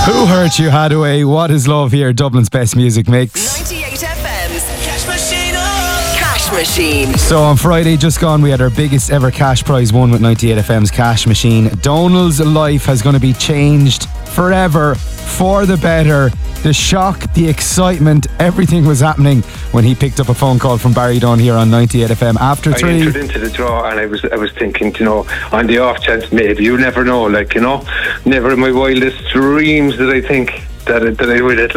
Who Hurt You, Hadaway? What Is Love here? Dublin's best music mix. 98 FM's Cash Machine. Cash Machine. So on Friday just gone, we had our biggest ever cash prize won with 98 FM's Cash Machine. Donald's life has going to be changed forever for the better. The shock, the excitement, everything was happening when he picked up a phone call from Barry Dunn here on 98 FM after 3. I entered into the draw and I was thinking, on the off chance, maybe, you never know, never in my wildest dreams did I think that I would it,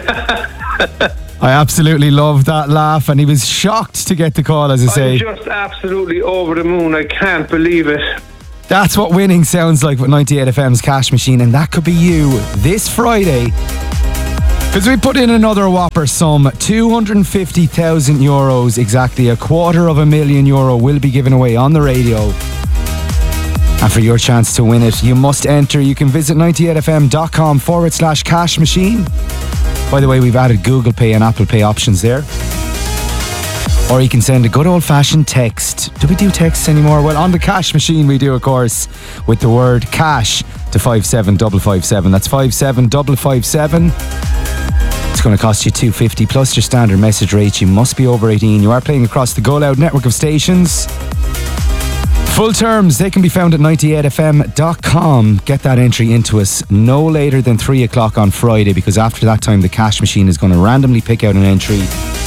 I absolutely loved that laugh, and he was shocked to get the call, as I say. I'm just absolutely over the moon. I can't believe it. That's what winning sounds like with 98 FM's Cash Machine, and that could be you this Friday. Because we put in another whopper sum, 250,000 euros exactly, €250,000 will be given away on the radio. And for your chance to win it, you must enter. You can visit 98fm.com/cash machine. By the way, we've added Google Pay and Apple Pay options there. Or you can send a good old-fashioned text. Do we do texts anymore? Well, on the Cash Machine we do, of course, with the word cash to 57557. That's 57557. It's going to cost you $2.50 plus your standard message rate. You must be over 18. You are playing across the Go Loud network of stations. Full terms, they can be found at 98fm.com. Get that entry into us no later than 3 o'clock on Friday, because after that time the Cash Machine is going to randomly pick out an entry.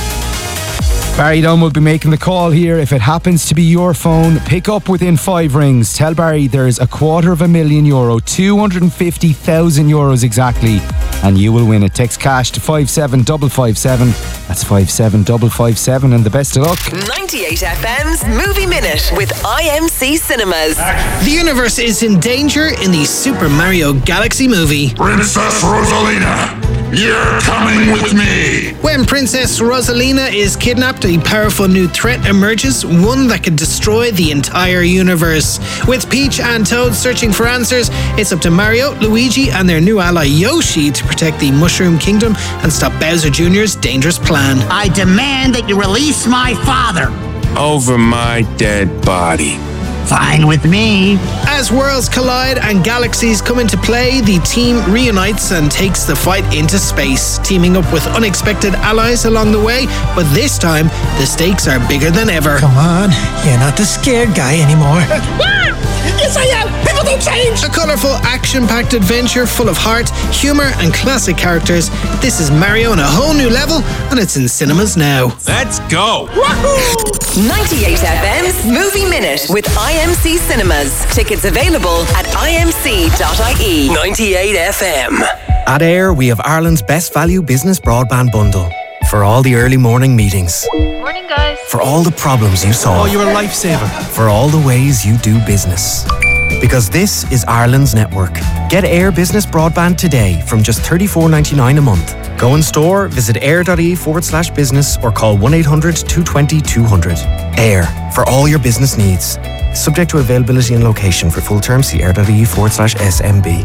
Barry Dunn will be making the call here. If it happens to be your phone, pick up within 5 rings. Tell Barry there's €250,000, 250,000 euros exactly, and you will win it. Text cash to 57557. That's 57557, and the best of luck. 98 FM's Movie Minute with IMC Cinemas. The universe is in danger in the Super Mario Galaxy movie. Princess Rosalina, you're coming with me. When Princess Rosalina is kidnapped, a powerful new threat emerges, one that could destroy the entire universe. With Peach and Toad searching for answers, it's up to Mario, Luigi and their new ally Yoshi to protect the Mushroom Kingdom and stop Bowser Jr.'s dangerous plan. I demand that you release my father. Over my dead body. Fine with me. As worlds collide and galaxies come into play, the team reunites and takes the fight into space, teaming up with unexpected allies along the way, but this time, the stakes are bigger than ever. Come on, you're not the scared guy anymore. Yes, I am! People don't change! A colourful, action-packed adventure full of heart, humour and classic characters. This is Mario on a whole new level, and it's in cinemas now. Let's go! Woohoo! 98 FM's Movie Minute with IMC Cinemas. Tickets available at imc.ie. 98 FM. At Air, we have Ireland's best value business broadband bundle. For all the early morning meetings. Morning, guys. For all the problems you solve. Oh, you're a lifesaver. For all the ways you do business. Because this is Ireland's network. Get Air Business Broadband today from just $34.99 a month. Go in store, visit air.ie/business or call 1-800-220-200. Air, for all your business needs. Subject to availability and location. For full terms, see air.ie/SMB.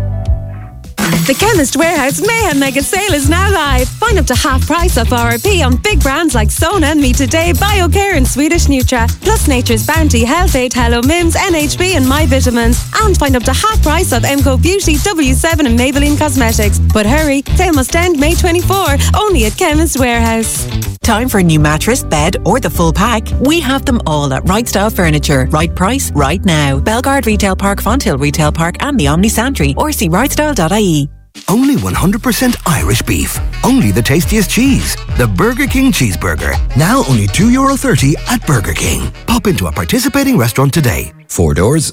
The Chemist Warehouse Mayhem Mega Sale is now live. Find up to half price off RRP on big brands like Sona and Me Today, BioCare and Swedish Nutra, plus Nature's Bounty, Health8, Hello Mims, NHB and My Vitamins. And find up to half price off MCO Beauty, W7 and Maybelline Cosmetics. But hurry, sale must end May 24, only at Chemist Warehouse. Time for a new mattress, bed or the full pack? We have them all at Right Style Furniture. Right price, right now. Belgard Retail Park, Fonthill Retail Park and the Omni Santry, or see rightstyle.ie. Only 100% Irish beef. Only the tastiest cheese. The Burger King Cheeseburger. Now only €2.30 at Burger King. Pop into a participating restaurant today. 4 doors.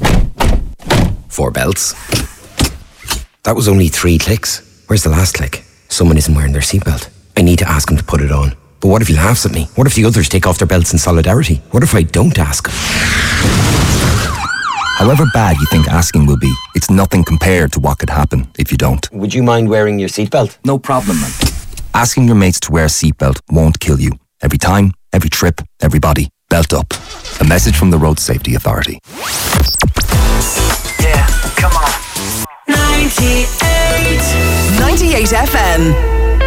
4 belts. That was only 3 clicks. Where's the last click? Someone isn't wearing their seatbelt. I need to ask him to put it on. But what if he laughs at me? What if the others take off their belts in solidarity? What if I don't ask him? However bad you think asking will be, it's nothing compared to what could happen if you don't. Would you mind wearing your seatbelt? No problem, man. Asking your mates to wear a seatbelt won't kill you. Every time, every trip, everybody, belt up. A message from the Road Safety Authority. Yeah, come on. 98 FM.